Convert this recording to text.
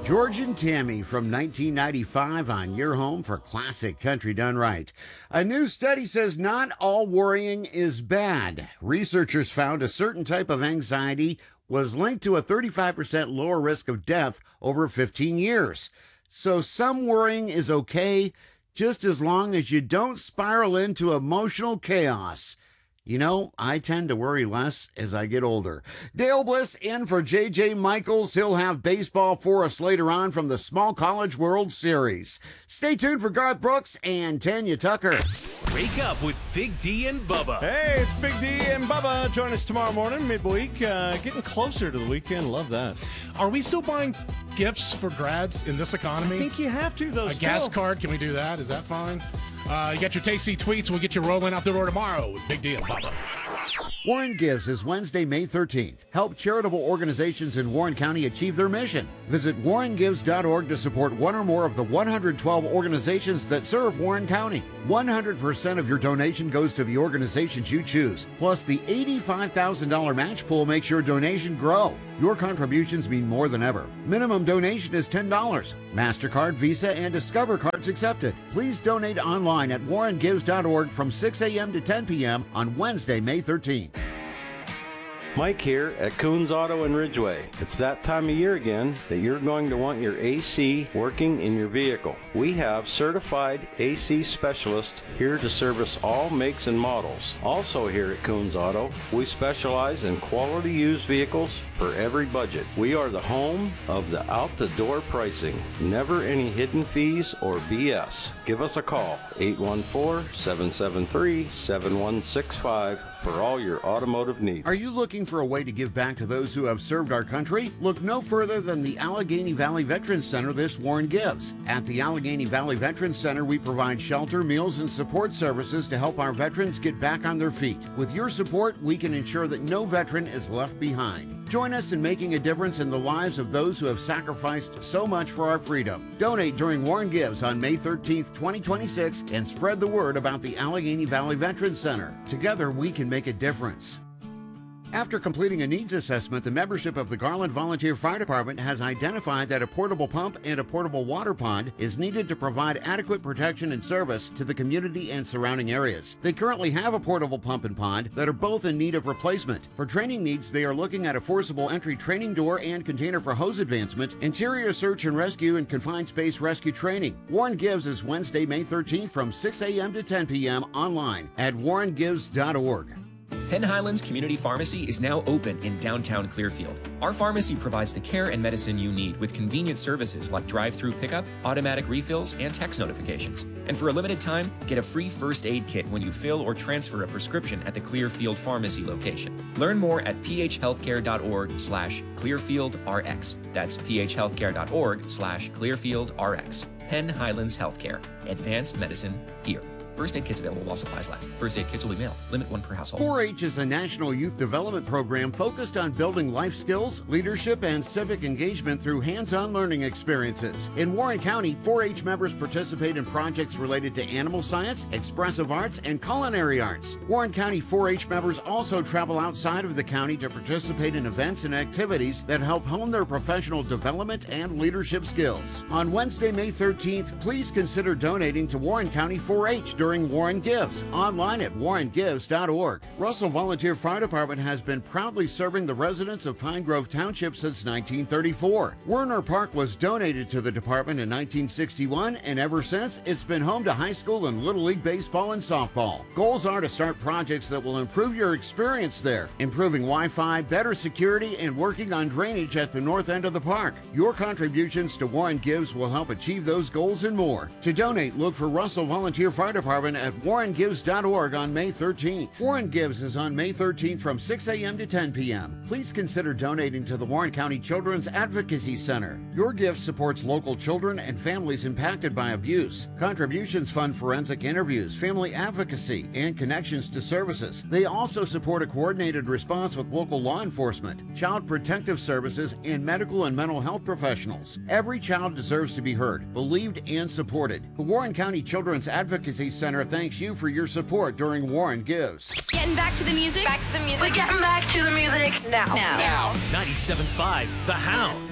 George and Tammy from 1995 on your home for classic country done right. A new study says not all worrying is bad. Researchers found a certain type of anxiety was linked to a 35% lower risk of death over 15 years. So some worrying is okay, just as long as you don't spiral into emotional chaos. You know, I tend to worry less as I get older. Dale Bliss in for J.J. Michaels. He'll have baseball for us later on from the Small College World Series. Stay tuned for Garth Brooks and Tanya Tucker. Wake up with Big D and Bubba. Hey, it's Big D and Bubba. Join us tomorrow morning, midweek. Getting closer to the weekend. Love that. Are we still buying gifts for grads in this economy? I think you have to, though. A gas card, can we do that? Is that fine? You got your Tasty Tweets. We'll get you rolling out the door tomorrow with Big D and Bubba. Warren Gives is Wednesday, May 13th. Help charitable organizations in Warren County achieve their mission. Visit warrengives.org to support one or more of the 112 organizations that serve Warren County. 100% of your donation goes to the organizations you choose. Plus, the $85,000 match pool makes your donation grow. Your contributions mean more than ever. Minimum donation is $10. MasterCard, Visa, and Discover cards accepted. Please donate online at warrengives.org from 6 a.m. to 10 p.m. on Wednesday, May 13th. Mike here at Coons Auto in Ridgeway. It's that time of year again that you're going to want your AC working in your vehicle. We have certified AC specialists here to service all makes and models. Also here at Coons Auto, we specialize in quality used vehicles for every budget. We are the home of the out-the-door pricing. Never any hidden fees or BS. Give us a call, 814-773-7165 for all your automotive needs. Are you looking for a way to give back to those who have served our country? Look no further than the Allegheny Valley Veterans Center this Warren Gives. At the Allegheny Valley Veterans Center, we provide shelter, meals, and support services to help our veterans get back on their feet. With your support, we can ensure that no veteran is left behind. Join us in making a difference in the lives of those who have sacrificed so much for our freedom. Donate during Warren Gives on May 13th, 2026, and spread the word about the Allegheny Valley Veterans Center. Together, we can make a difference. After completing a needs assessment, the membership of the Garland Volunteer Fire Department has identified that a portable pump and a portable water pond is needed to provide adequate protection and service to the community and surrounding areas. They currently have a portable pump and pond that are both in need of replacement. For training needs, they are looking at a forcible entry training door and container for hose advancement, interior search and rescue, and confined space rescue training. Warren Gives is Wednesday, May 13th from 6 a.m. to 10 p.m. online at warrengives.org. Penn Highlands Community Pharmacy is now open in downtown Clearfield. Our pharmacy provides the care and medicine you need with convenient services like drive-through pickup, automatic refills, and text notifications. And for a limited time, get a free first aid kit when you fill or transfer a prescription at the Clearfield Pharmacy location. Learn more at phhealthcare.org/ClearfieldRx. That's phhealthcare.org/ClearfieldRx. Penn Highlands Healthcare. Advanced medicine here. First aid kits available while supplies last. First aid kits will be mailed. Limit one per household. 4-H is a national youth development program focused on building life skills, leadership, and civic engagement through hands-on learning experiences. In Warren County, 4-H members participate in projects related to animal science, expressive arts, and culinary arts. Warren County 4-H members also travel outside of the county to participate in events and activities that help hone their professional development and leadership skills. On Wednesday, May 13th, please consider donating to Warren County 4-H during Warren Gives, online at warrengives.org. Russell Volunteer Fire Department has been proudly serving the residents of Pine Grove Township since 1934. Werner Park was donated to the department in 1961, and ever since, it's been home to high school and Little League baseball and softball. Goals are to start projects that will improve your experience there, improving Wi-Fi, better security, and working on drainage at the north end of the park. Your contributions to Warren Gives will help achieve those goals and more. To donate, look for Russell Volunteer Fire Department at warrengives.org on May 13th. Warren Gives is on May 13th from 6 a.m. to 10 p.m. Please consider donating to the Warren County Children's Advocacy Center. Your gift supports local children and families impacted by abuse. Contributions fund forensic interviews, family advocacy, and connections to services. They also support a coordinated response with local law enforcement, child protective services, and medical and mental health professionals. Every child deserves to be heard, believed, and supported. The Warren County Children's Advocacy Center thanks you for your support during Warren Gives. Getting back to the music. Back to the music. We're getting back to the music now. 97.5 The Hound.